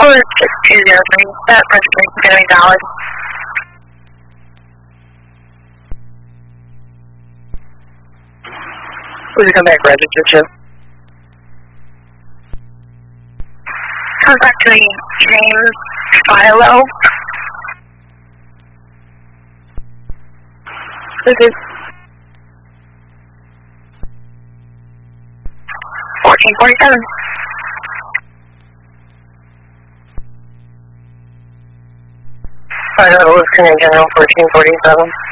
Code 6203, that registration is going to be valid. Please come back register, Chip. Comes back to me, James Philo. This is 1447. Lieutenant General 1447.